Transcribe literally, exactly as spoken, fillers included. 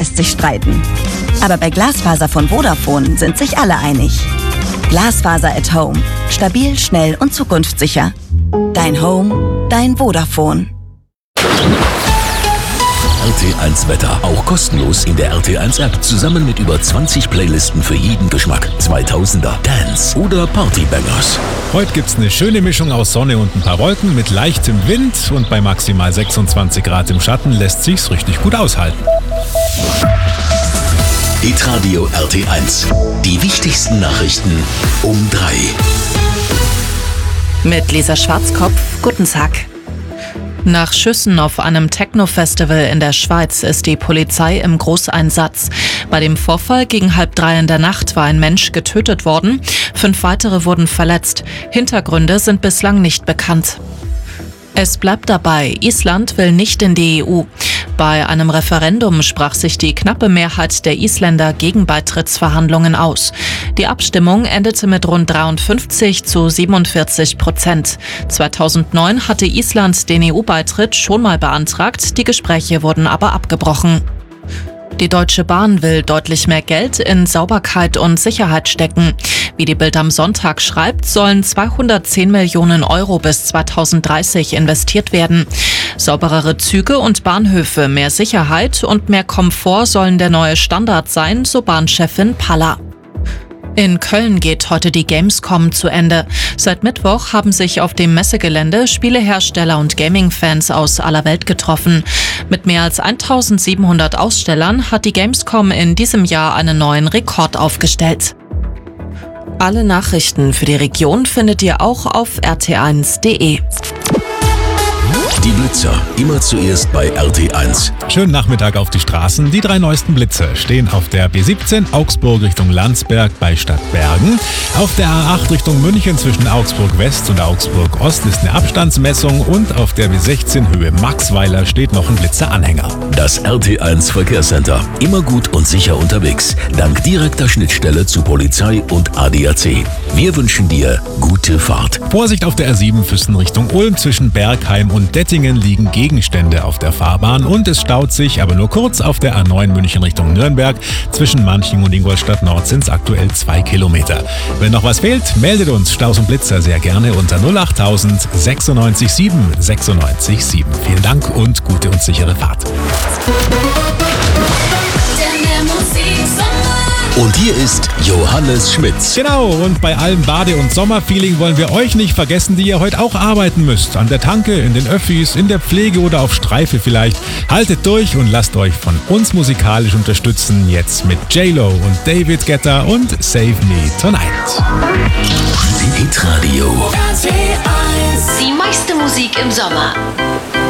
lässt sich streiten. Aber bei Glasfaser von Vodafone sind sich alle einig. Glasfaser at Home. Stabil, schnell und zukunftssicher. Dein Home, dein Vodafone. R T eins Wetter. Auch kostenlos in der R T eins App. Zusammen mit über zwanzig Playlisten für jeden Geschmack. zweitausender, Dance oder Partybangers. Heute gibt's eine schöne Mischung aus Sonne und ein paar Wolken mit leichtem Wind. Und bei maximal sechsundzwanzig Grad im Schatten lässt sich's richtig gut aushalten. Hitradio R T eins. Die wichtigsten Nachrichten um drei. Mit Lisa Schwarzkopf. Guten Tag. Nach Schüssen auf einem Techno-Festival in der Schweiz ist die Polizei im Großeinsatz. Bei dem Vorfall gegen halb drei in der Nacht war ein Mensch getötet worden. Fünf weitere wurden verletzt. Hintergründe sind bislang nicht bekannt. Es bleibt dabei, Island will nicht in die E U. Bei einem Referendum sprach sich die knappe Mehrheit der Isländer gegen Beitrittsverhandlungen aus. Die Abstimmung endete mit rund dreiundfünfzig zu siebenundvierzig Prozent. zweitausendneun hatte Island den E U-Beitritt schon mal beantragt, die Gespräche wurden aber abgebrochen. Die Deutsche Bahn will deutlich mehr Geld in Sauberkeit und Sicherheit stecken. Wie die Bild am Sonntag schreibt, sollen zweihundertzehn Millionen Euro bis zweitausenddreißig investiert werden. Sauberere Züge und Bahnhöfe, mehr Sicherheit und mehr Komfort sollen der neue Standard sein, so Bahnchefin Palla. In Köln geht heute die Gamescom zu Ende. Seit Mittwoch haben sich auf dem Messegelände Spielehersteller und Gaming-Fans aus aller Welt getroffen. Mit mehr als eintausendsiebenhundert Ausstellern hat die Gamescom in diesem Jahr einen neuen Rekord aufgestellt. Alle Nachrichten für die Region findet ihr auch auf r t eins punkt d e. Die Blitzer, immer zuerst bei R T eins. Schönen Nachmittag auf die Straßen. Die drei neuesten Blitze stehen auf der B siebzehn Augsburg Richtung Landsberg bei Stadtbergen. Auf der A acht Richtung München zwischen Augsburg West und Augsburg Ost ist eine Abstandsmessung und auf der B sechzehn Höhe Maxweiler steht noch ein Blitzeranhänger. Das R T eins Verkehrscenter. Immer gut und sicher unterwegs. Dank direkter Schnittstelle zu Polizei und A D A C. Wir wünschen dir gute Fahrt. Vorsicht auf der R sieben Füssen Richtung Ulm zwischen Bergheim und Dettingen liegen Gegenstände auf der Fahrbahn und es staut sich, aber nur kurz, auf der A neun München Richtung Nürnberg. Zwischen Manching und Ingolstadt Nord sind es aktuell zwei Kilometer. Wenn noch was fehlt, meldet uns Staus und Blitzer sehr gerne unter null acht tausend sechsundneunzig sieben sechsundneunzig sieben. Vielen Dank und gute und sichere Fahrt. Und hier ist Johannes Schmitz. Genau, und bei allem Bade- und Sommerfeeling wollen wir euch nicht vergessen, die ihr heute auch arbeiten müsst. An der Tanke, in den Öffis, in der Pflege oder auf Streife vielleicht. Haltet durch und lasst euch von uns musikalisch unterstützen. Jetzt mit J-Lo und David Guetta und Save Me Tonight. Hitradio. Die meiste Musik im Sommer.